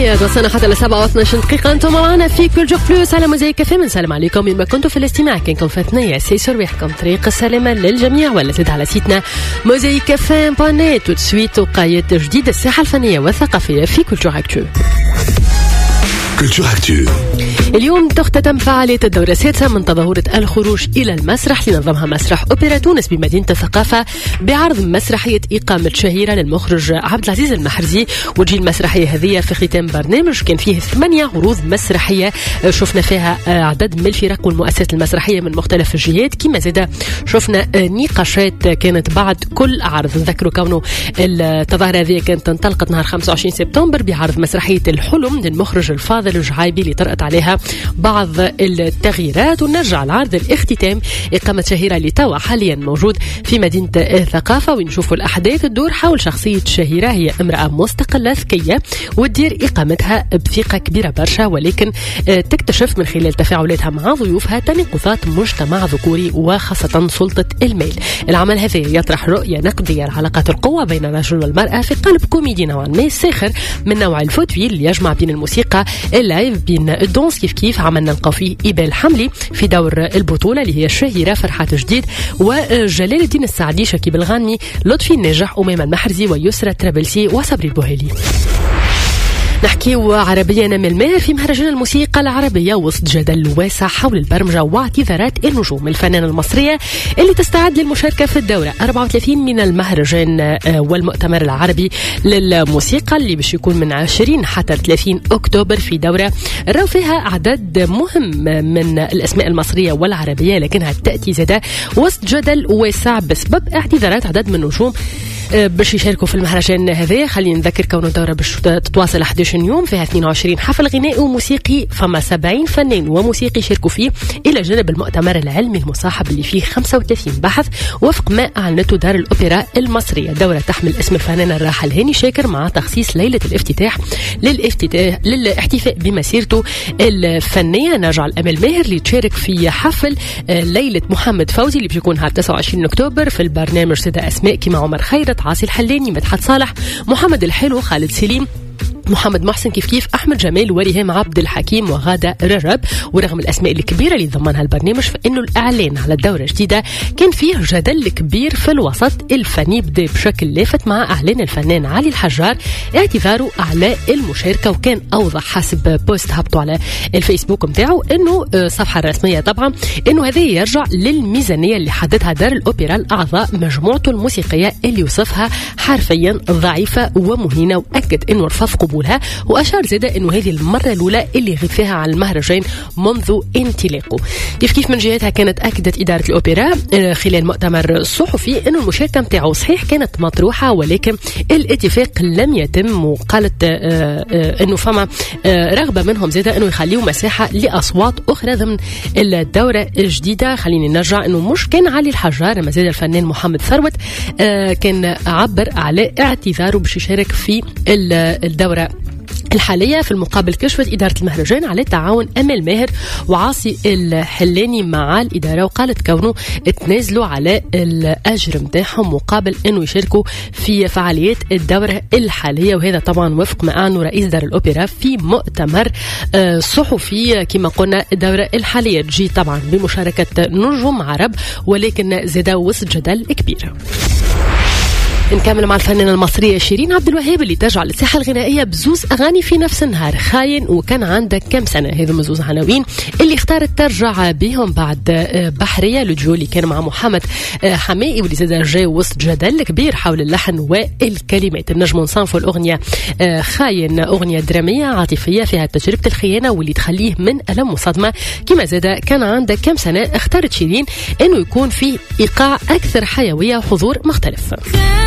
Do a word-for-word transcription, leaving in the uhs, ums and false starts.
ثمانية وصلنا حتى لسبعة واثناشر دقيقة. أنتم معنا في كل جو بلوس على موزايك كافيه. بنسلم عليكم مما كنتوا في الاستماع. كنكم في ثنية سيسر بيحكم طريق السلامة للجميع، ولا زد على سيتنا موزايك كافيه باني. تو تسويت وقاية جديد الساحة الفنية والثقافية في كل جو أكتو. كلتور أكتو. اليوم تختتم فعالية الدورة السادسة من تظاهرة الخروج إلى المسرح لنظمها مسرح أوبرا تونس بمدينة الثقافة بعرض مسرحية إقامة شهيرة للمخرج عبد العزيز المحرزي. وتجي المسرحية هذه في ختام برنامج كان فيه ثمانية عروض مسرحية شفنا فيها عدد من الفرق والمؤسسات المسرحية من مختلف الجهات، كما زاد شفنا نقاشات كانت بعد كل عرض. نذكروا كونه التظاهرة هذه كانت انطلقت نهار خمسة وعشرين سبتمبر بعرض مسرحية الحلم للمخرج الفاضل الجعايبي اللي طرقت عليها بعض التغييرات. ونرجع العرض الاختتام إقامة شهيرة اللي توا حاليا موجود في مدينة الثقافة، ونشوفوا الأحداث تدور حول شخصية شهيرة هي امرأة مستقلة ذكية وتدير إقامتها بثقة كبيرة برشا، ولكن تكتشف من خلال تفاعلاتها مع ضيوفها تناقضات مجتمع ذكوري وخاصة سلطة المال. العمل هذا يطرح رؤية نقدية لعلاقات القوة بين الرجل والمرأة في قالب كوميدي نوعا ما ساخر من نوع الفوتويل اللي يجمع بين الموسيقى اللايف بين الدونس. كيف كيف عملنا نلقاو فيه إيبال حملي في دور البطولة اللي هي الشهيرة فرحات جديد، وجلال الدين السعدي، شكيب الغانمي، لطفي الناجح، أميمة المحرزي، ويسرى ترابلسي، وصبري البوهيلي. نحكيو عربيا من الماهر في مهرجان الموسيقى العربية وسط جدل واسع حول البرمجة واعتذارات النجوم الفنانة المصرية اللي تستعد للمشاركة في الدورة أربعة وثلاثين من المهرجان والمؤتمر العربي للموسيقى اللي باش يكون من عشرين حتى ثلاثين أكتوبر في دورة راو فيها عدد مهم من الأسماء المصرية والعربية، لكنها تأتي زادة وسط جدل واسع بسبب اعتذارات عدد من النجوم باش يشاركوا في المهرجان هذا. خلينا نذكر كون الدورة باش تتواصل أحد عشر يوم، فيها اثنين وعشرين حفل غنائي وموسيقي، فما سبعين فنان وموسيقي يشاركوا فيه، إلى جانب المؤتمر العلمي المصاحب اللي فيه خمسة وثلاثين بحث وفق ما أعلنته دار الأوبرا المصرية. الدورة تحمل اسم الفنان الراحل هاني شاكر مع تخصيص ليلة الافتتاح للافتتاح للاحتفاء بمسيرته الفنية. نرجع الأمل ماهر اللي تشارك في حفل ليلة محمد فوزي اللي بيكون نهار تسعة وعشرين أكتوبر. في البرنامج سادة أسماء كما عمر خيرت، عاصي الحلاني، مدحت صالح، محمد الحلو، خالد سليم، محمد محسن، كيف كيف أحمد جمال، وريهام عبد الحكيم، وغادة رجب. ورغم الأسماء الكبيرة اللي ضمنها البرنامج فإنه الإعلان على الدورة الجديدة كان فيه جدل كبير في الوسط الفني، بدأ بشكل لافت مع إعلان الفنان علي الحجار اعتذاره على المشاركة، وكان أوضح حسب بوست هبطوا على الفيسبوك متاعه إنه صفحة رسمية طبعا إنه هذا يرجع للميزانية اللي حددها دار الأوبرا الأعضاء مجموعته الموسيقية اللي يوصفها حرفيا ضعيفة ومهينة، وأكد إنه رفض قبولها. وأشار زادة إنه هذه المرة الأولى اللي غيب فيها على المهرجان منذ انطلاقه. كيف كيف من جهتها كانت أكدت إدارة الأوبرا خلال مؤتمر الصحفي إنه المشاركة متاعه صحيح كانت مطروحة، ولكن الاتفاق لم يتم. وقالت إنه فما رغبة منهم زادة إنه يخليوا مساحة لأصوات أخرى ضمن الدورة الجديدة. خليني نرجع إنه مش كان علي الحجار، ما زاد الفنان محمد ثروت كان عبر على اعتذاره باش يشارك في الدورة الحالية. في المقابل كشفت إدارة المهرجان على تعاون أمل ماهر وعاصي الحلاني مع الإدارة، وقالت كونه تنازلوا على الأجر متاعهم مقابل أنه يشاركوا في فعاليات الدورة الحالية. وهذا طبعا وفق ما أعلنوا رئيس دار الأوبرا في مؤتمر صحفي. كما قلنا الدورة الحالية تجي طبعا بمشاركة نجوم عرب، ولكن زاد وسط جدل كبير. نكمل مع الفنانة المصرية شيرين عبد الوهاب اللي ترجع للساحة الغنائية بزوز أغاني في نفس النهار، خاين وكان عندك كم سنة. هذو مزوز عناوين اللي اختارت ترجع بهم بعد بحرية لجو اللي كان مع محمد حمائي، واللي زاد جاي وسط جدل كبير حول اللحن والكلمات. النجم نصنفوا الأغنية خاين أغنية درامية عاطفية فيها تجربة الخيانة واللي تخليه من ألم وصدمة. كما زاد كان عندك كم سنة اختارت شيرين إنه يكون فيه إيقاع أكثر حيوية وحضور مختلف.